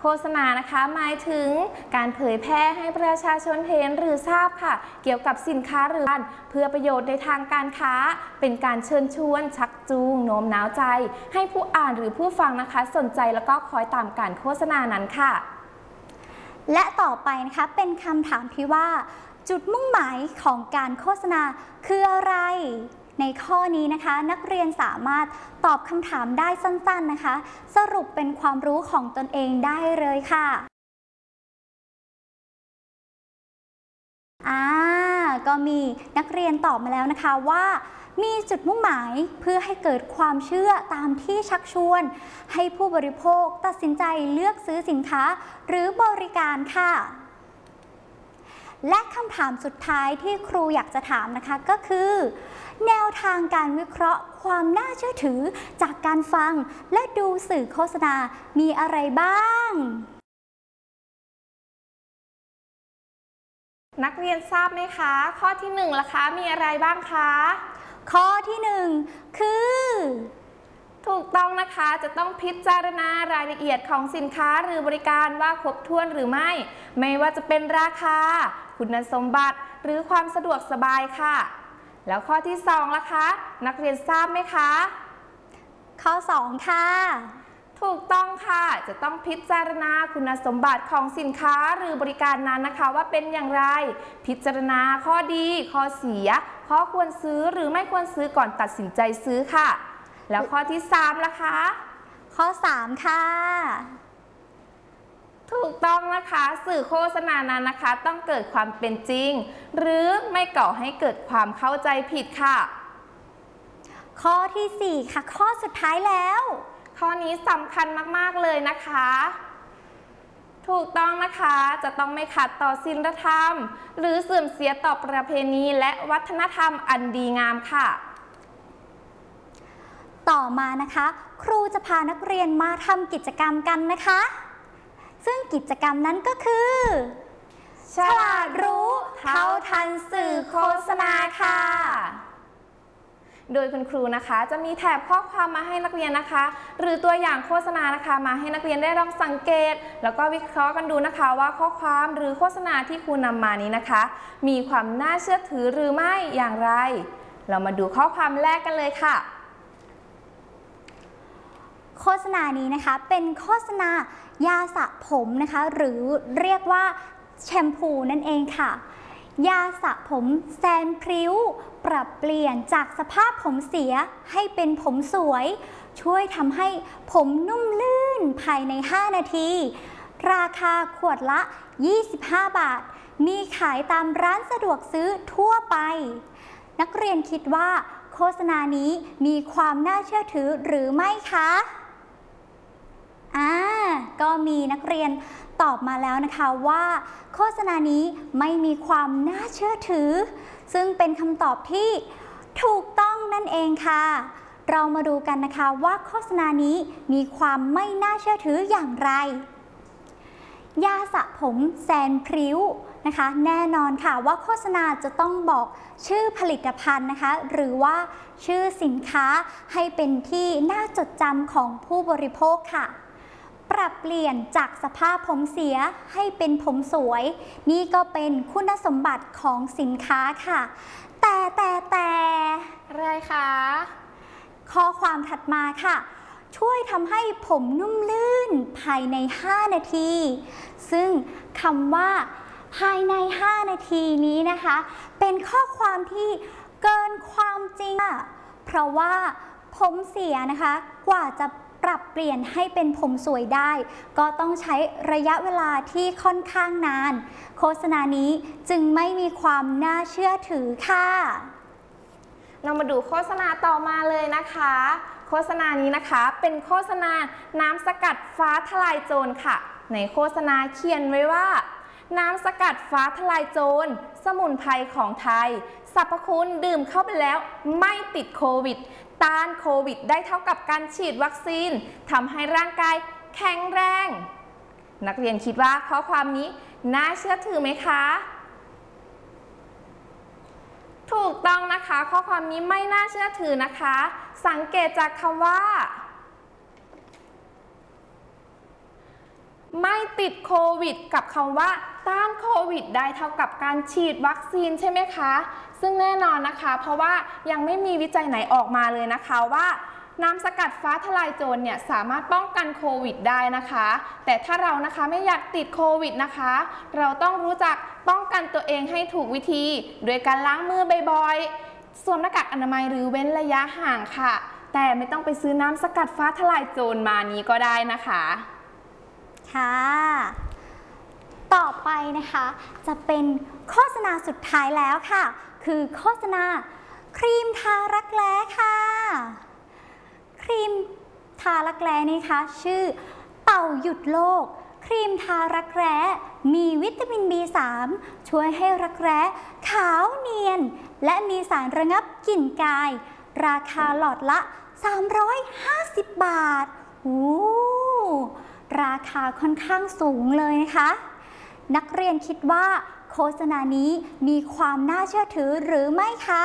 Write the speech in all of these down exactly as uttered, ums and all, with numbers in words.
โฆษณานะคะหมายถึงการเผยแพร่ให้ประชาชนเห็นหรือทราบค่ะเกี่ยวกับสินค้าหรือเพื่อประโยชน์ในทางการค้าเป็นการเชิญชวนชักจูงโน้มน้าวใจให้ผู้อ่านหรือผู้ฟังนะคะสนใจแล้วก็คอยตามการโฆษณานั้นค่ะและต่อไปนะคะเป็นคำถามที่ว่าจุดมุ่งหมายของการโฆษณาคืออะไรในข้อนี้นะคะนักเรียนสามารถตอบคำถามได้สั้นๆนะคะสรุปเป็นความรู้ของตนเองได้เลยค่ะอ่าก็มีนักเรียนตอบมาแล้วนะคะว่ามีจุดมุ่งหมายเพื่อให้เกิดความเชื่อตามที่ชักชวนให้ผู้บริโภคตัดสินใจเลือกซื้อสินค้าหรือบริการค่ะและคำถามสุดท้ายที่ครูอยากจะถามนะคะก็คือแนวทางการวิเคราะห์ความน่าเชื่อถือจากการฟังและดูสื่อโฆษณามีอะไรบ้างนักเรียนทราบไหมคะข้อที่หนึ่งล่ะคะมีอะไรบ้างคะข้อที่หนึ่งคือถูกต้องนะคะจะต้องพิจารณารายละเอียดของสินค้าหรือบริการว่าครบถ้วนหรือไม่ไม่ว่าจะเป็นราคาคุณสมบัติหรือความสะดวกสบายค่ะแล้วข้อที่สองล่ะคะนักเรียนทราบไหมคะข้อสองค่ะถูกต้องค่ะจะต้องพิจารณาคุณสมบัติของสินค้าหรือบริการนั้นนะคะว่าเป็นอย่างไรพิจารณาข้อดีข้อเสียข้อควรซื้อหรือไม่ควรซื้อก่อนตัดสินใจซื้อค่ะแล้วข้อที่สามล่ะคะข้อสามค่ะถูกต้องนะคะสื่อโฆษณานั้นนะคะต้องเกิดความเป็นจริงหรือไม่ก่อให้เกิดความเข้าใจผิดค่ะข้อที่สี่ค่ะข้อสุดท้ายแล้วข้อนี้สำคัญมากๆเลยนะคะถูกต้องนะคะจะต้องไม่ขัดต่อศีลธรรมหรือเสื่อมเสียต่อประเพณีและวัฒนธรรมอันดีงามค่ะต่อมานะคะครูจะพานักเรียนมาทำกิจกรรมกันนะคะซึ่งกิจกรรมนั้นก็คือฉลาดรู้เท่าทันสื่อโฆษณาค่ะโดยคุณครูนะคะจะมีแถบข้อความมาให้นักเรียนนะคะหรือตัวอย่างโฆษณานะคะมาให้นักเรียนได้ลองสังเกตแล้วก็วิเคราะห์กันดูนะคะว่าข้อความหรือโฆษณาที่ครูนำมานี้นะคะมีความน่าเชื่อถือหรือไม่อย่างไรเรามาดูข้อความแรกกันเลยค่ะโฆษณานี้นะคะเป็นโฆษณายาสระผมนะคะหรือเรียกว่าแชมพูนั่นเองค่ะยาสระผมแซนพริ้วปรับเปลี่ยนจากสภาพผมเสียให้เป็นผมสวยช่วยทำให้ผมนุ่มลื่นภายในห้านาทีราคาขวดละยี่สิบห้าบาทมีขายตามร้านสะดวกซื้อทั่วไปนักเรียนคิดว่าโฆษณานี้มีความน่าเชื่อถือหรือไม่คะอ่าก็มีนักเรียนตอบมาแล้วนะคะว่าโฆษณานี้ไม่มีความน่าเชื่อถือซึ่งเป็นคำตอบที่ถูกต้องนั่นเองค่ะเรามาดูกันนะคะว่าโฆษณานี้มีความไม่น่าเชื่อถืออย่างไรยาสระผมแซนพริ้วนะคะแน่นอนค่ะว่าโฆษณาจะต้องบอกชื่อผลิตภัณฑ์นะคะหรือว่าชื่อสินค้าให้เป็นที่น่าจดจำของผู้บริโภคค่ะปรับเปลี่ยนจากสภาพผมเสียให้เป็นผมสวยนี่ก็เป็นคุณสมบัติของสินค้าค่ะแต่แต่แต่อะไรคะข้อความถัดมาค่ะช่วยทำให้ผมนุ่มลื่นภายในห้านาทีซึ่งคำว่าภายในห้านาทีนี้นะคะเป็นข้อความที่เกินความจริงเพราะว่าผมเสียนะคะกว่าจะปรับเปลี่ยนให้เป็นผมสวยได้ก็ต้องใช้ระยะเวลาที่ค่อนข้างนานโฆษณานี้จึงไม่มีความน่าเชื่อถือค่ะเรามาดูโฆษณาต่อมาเลยนะคะโฆษณานี้นะคะเป็นโฆษณาน้ำสกัดฟ้าทลายโจรค่ะในโฆษณาเขียนไว้ว่าน้ำสกัดฟ้าทลายโจรสมุนไพรของไทยสรรพคุณดื่มเข้าไปแล้วไม่ติดโควิดต้านโควิดได้เท่ากับการฉีดวัคซีนทำให้ร่างกายแข็งแรงนักเรียนคิดว่าข้อความนี้น่าเชื่อถือไหมคะถูกต้องนะคะข้อความนี้ไม่น่าเชื่อถือนะคะสังเกตจากคำว่าไม่ติดโควิดกับคำว่าต้านโควิดได้เท่ากับการฉีดวัคซีนใช่ไหมคะซึ่งแน่นอนนะคะเพราะว่ายังไม่มีวิจัยไหนออกมาเลยนะคะว่าน้ำสกัดฟ้าทลายโจรเนี่ยสามารถป้องกันโควิดได้นะคะแต่ถ้าเรานะคะไม่อยากติดโควิดนะคะเราต้องรู้จักป้องกันตัวเองให้ถูกวิธีโดยการล้างมือบ่อยๆสวมหน้ากากอนามัยหรือเว้นระยะห่างค่ะแต่ไม่ต้องไปซื้อน้ำสกัดฟ้าทลายโจรมานี้ก็ได้นะคะค่ะต่อไปนะคะจะเป็นโฆษณาสุดท้ายแล้วค่ะคือโฆษณาครีมทารักแร้ค่ะครีมทารักแร้นี่คะชื่อเต่าหยุดโลกครีมทารักแร้มีวิตามิน บี สาม ช่วยให้รักแร้ขาวเนียนและมีสารระงับกลิ่นกายราคาหลอดละสามร้อยห้าสิบบาทโอ้ราคาค่อนข้างสูงเลยนะคะนักเรียนคิดว่าโฆษณานี้มีความน่าเชื่อถือหรือไม่คะ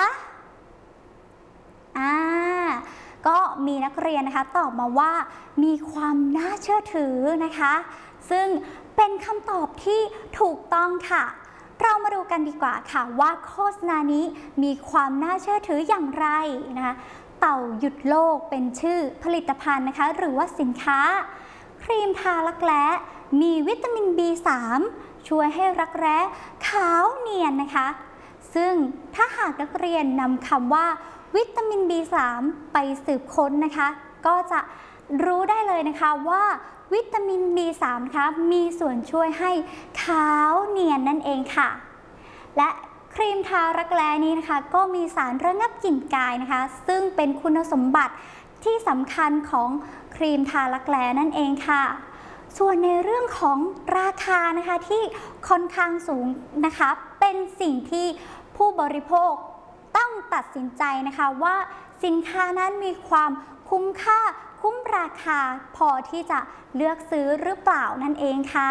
อ่าก็มีนักเรียนนะคะตอบมาว่ามีความน่าเชื่อถือนะคะซึ่งเป็นคำตอบที่ถูกต้องค่ะเรามาดูกันดีกว่าค่ะว่าโฆษณานี้มีความน่าเชื่อถืออย่างไรนะคะเต่าหยุดโลกเป็นชื่อผลิตภัณฑ์นะคะหรือว่าสินค้าครีมทารักแร้มีวิตามิน บี สาม ช่วยให้รักแร้ขาวเนียนนะคะซึ่งถ้าหากนักเรียนนำคำว่าวิตามิน บี สาม ไปสืบค้นนะคะก็จะรู้ได้เลยนะคะว่าวิตามิน บี สาม นะคะมีส่วนช่วยให้ขาวเนียนนั่นเองค่ะและครีมทารักแร้นี้นะคะก็มีสารระงับกลิ่นกายนะคะซึ่งเป็นคุณสมบัติที่สำคัญของครีมทารักแร้นั่นเองค่ะส่วนในเรื่องของราคานะคะที่ค่อนข้างสูงนะคะเป็นสิ่งที่ผู้บริโภคต้องตัดสินใจนะคะว่าสินค้านั้นมีความคุ้มค่าคุ้มราคาพอที่จะเลือกซื้อหรือเปล่านั่นเองค่ะ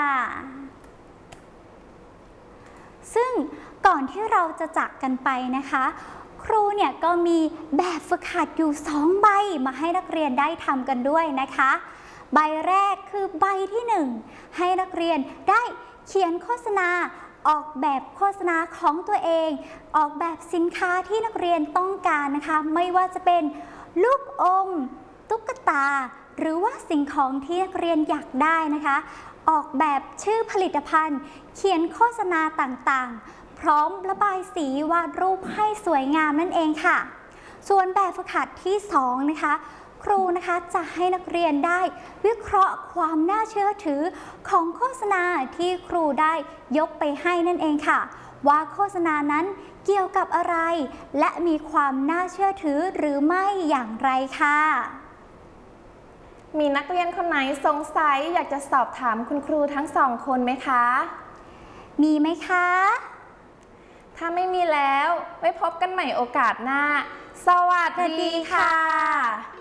ซึ่งก่อนที่เราจะจากกันไปนะคะครูเนี่ยก็มีแบบฝึกหัดอยู่สองใบมาให้นักเรียนได้ทำกันด้วยนะคะใบแรกคือใบที่หนึ่งให้นักเรียนได้เขียนโฆษณาออกแบบโฆษณาของตัวเองออกแบบสินค้าที่นักเรียนต้องการนะคะไม่ว่าจะเป็นลูกอมตุ๊กตาหรือว่าสิ่งของที่นักเรียนอยากได้นะคะออกแบบชื่อผลิตภัณฑ์เขียนโฆษณาต่างๆพร้อมระบายสีวาดรูปให้สวยงามนั่นเองค่ะส่วนแบบฝึกหัดที่สองนะคะครูนะคะจะให้นักเรียนได้วิเคราะห์ความน่าเชื่อถือของโฆษณาที่ครูได้ยกไปให้นั่นเองค่ะว่าโฆษณานั้นเกี่ยวกับอะไรและมีความน่าเชื่อถือหรือไม่อย่างไรค่ะมีนักเรียนคนไหนสงสัยอยากจะสอบถามคุณครูทั้งสองคนไหมคะมีไหมคะถ้าไม่มีแล้วไว้พบกันใหม่โอกาสหน้าสวัสดีค่ะ